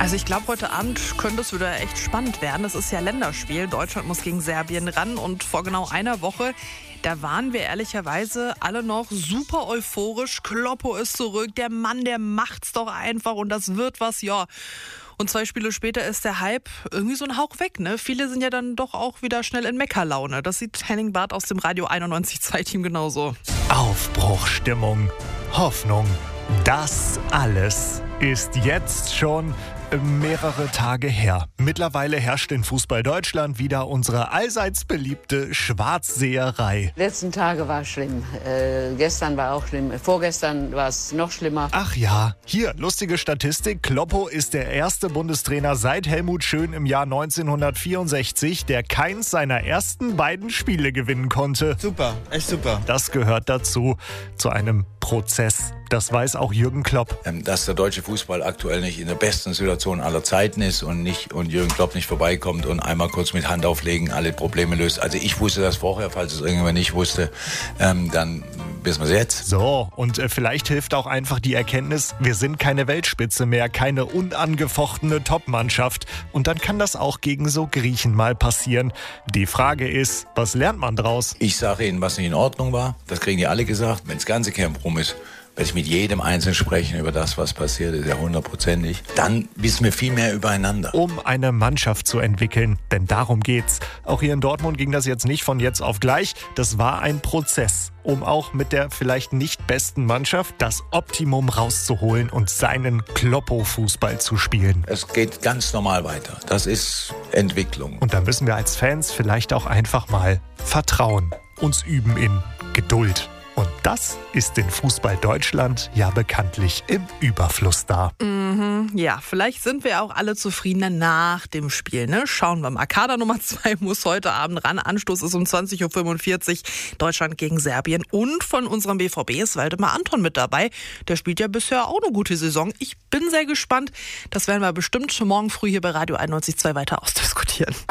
Also ich glaube, heute Abend könnte es wieder echt spannend werden. Es ist ja Länderspiel. Deutschland muss gegen Serbien ran. Und vor genau einer Woche, da waren wir ehrlicherweise alle noch super euphorisch. Kloppo ist zurück. Der Mann, der macht's doch einfach. Und das wird was, ja. Und 2 Spiele später ist der Hype irgendwie so ein Hauch weg, ne? Viele sind ja dann doch auch wieder schnell in Meckerlaune. Das sieht Henning Barth aus dem Radio 91.2 Team genauso. Aufbruchstimmung, Hoffnung, das alles ist jetzt schon mehrere Tage her. Mittlerweile herrscht in Fußball Deutschland wieder unsere allseits beliebte Schwarzseherei. Die letzten Tage war schlimm. Gestern war auch schlimm. Vorgestern war es noch schlimmer. Ach ja, hier, lustige Statistik. Kloppo ist der erste Bundestrainer seit Helmut Schön im Jahr 1964, der keins seiner ersten beiden Spiele gewinnen konnte. Super, echt super. Das gehört dazu, zu einem Prozess. Das weiß auch Jürgen Klopp. Dass der deutsche Fußball aktuell nicht in der besten Situation aller Zeiten ist und Jürgen Klopp nicht vorbeikommt und einmal kurz mit Hand auflegen alle Probleme löst. Also ich wusste das vorher, falls es irgendjemand nicht wusste, dann wissen wir es jetzt. So, und vielleicht hilft auch einfach die Erkenntnis, wir sind keine Weltspitze mehr, keine unangefochtene Top-Mannschaft. Und dann kann das auch gegen so Griechen mal passieren. Die Frage ist, was lernt man draus? Ich sage Ihnen, was nicht in Ordnung war. Das kriegen die alle gesagt. Wenn das ganze Camp rum ist, werde ich mit jedem Einzelnen sprechen über das, was passiert ist, ja 100%. Dann wissen wir viel mehr übereinander. Um eine Mannschaft zu entwickeln, denn darum geht's. Auch hier in Dortmund ging das jetzt nicht von jetzt auf gleich. Das war ein Prozess, um auch mit der vielleicht nicht besten Mannschaft das Optimum rauszuholen und seinen Kloppo-Fußball zu spielen. Es geht ganz normal weiter. Das ist Entwicklung. Und da müssen wir als Fans vielleicht auch einfach mal vertrauen, uns üben in Geduld. Und das ist in Fußball Deutschland ja bekanntlich im Überfluss da. Ja, vielleicht sind wir auch alle zufriedener nach dem Spiel, ne? Schauen wir mal. Kader Nummer 2 muss heute Abend ran. Anstoß ist um 20.45 Uhr. Deutschland gegen Serbien. Und von unserem BVB ist Waldemar Anton mit dabei. Der spielt ja bisher auch eine gute Saison. Ich bin sehr gespannt. Das werden wir bestimmt morgen früh hier bei Radio 91.2 weiter ausdiskutieren.